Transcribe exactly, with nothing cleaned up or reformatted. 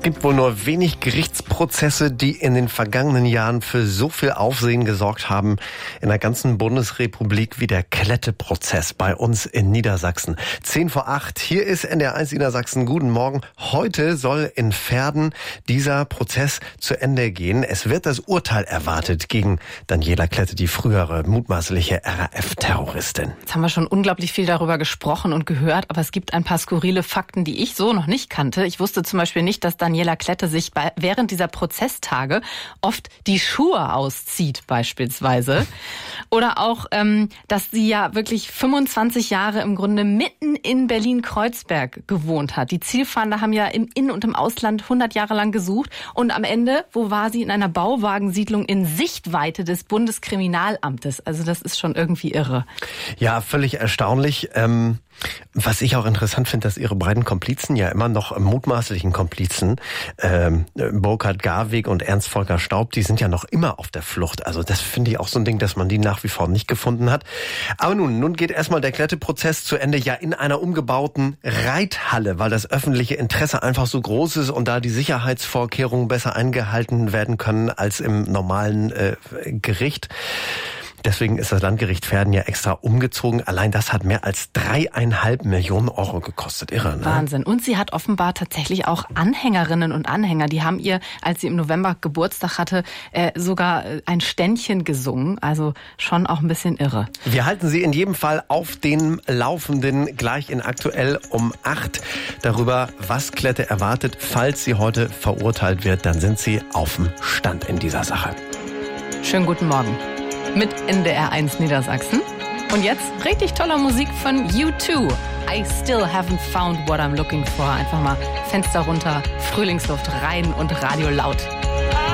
gibt wohl nur wenig Gerichtsprozesse, die in den vergangenen Jahren für so viel Aufsehen gesorgt haben in der ganzen Bundesrepublik wie der Klette-Prozess bei uns in Niedersachsen. Zehn vor acht, hier ist N D R eins Niedersachsen. Guten Morgen. Heute soll in Verden dieser Prozess zu Ende gehen. Es wird das Urteil erwartet gegen Daniela Klette, die frühere mutmaßliche R A F-Terroristin. Jetzt haben wir schon unglaublich viel darüber gesprochen und gehört, aber es gibt ein paar skurrile Fakten, die ich so noch nicht kannte. Ich wusste zum Beispiel nicht, dass Daniela Klette sich bei, während dieser Prozesstage oft die Schuhe auszieht beispielsweise. Oder auch, ähm, dass sie ja wirklich fünfundzwanzig Jahre im Grunde mitten in Berlin-Kreuzberg gewohnt hat. Die Zielfahnder haben ja im In- und im Ausland hundert Jahre lang gesucht. Und am Ende, wo war sie? In einer Bauwagensiedlung in Sichtweite des Bundeskriminalamtes. Also das ist schon irgendwie irre. Ja, völlig erstaunlich. Ähm Was ich auch interessant finde, dass ihre beiden Komplizen ja immer noch mutmaßlichen Komplizen, ähm, Burkhard Garweg und Ernst Volker Staub, die sind ja noch immer auf der Flucht. Also das finde ich auch so ein Ding, dass man die nach wie vor nicht gefunden hat. Aber nun, nun geht erstmal der Klette-Prozess zu Ende, ja in einer umgebauten Reithalle, weil das öffentliche Interesse einfach so groß ist und da die Sicherheitsvorkehrungen besser eingehalten werden können als im normalen äh, Gericht. Deswegen ist das Landgericht Verden ja extra umgezogen. Allein das hat mehr als dreieinhalb Millionen Euro gekostet. Irre, ne? Wahnsinn. Und sie hat offenbar tatsächlich auch Anhängerinnen und Anhänger. Die haben ihr, als sie im November Geburtstag hatte, äh, sogar ein Ständchen gesungen. Also schon auch ein bisschen irre. Wir halten Sie in jedem Fall auf den Laufenden gleich in Aktuell um acht darüber, was Klette erwartet. Falls sie heute verurteilt wird, dann sind Sie auf dem Stand in dieser Sache. Schönen guten Morgen. Mit N D R eins Niedersachsen. Und jetzt richtig toller Musik von U zwei. I still haven't found what I'm looking for. Einfach mal Fenster runter, Frühlingsluft rein und Radio laut.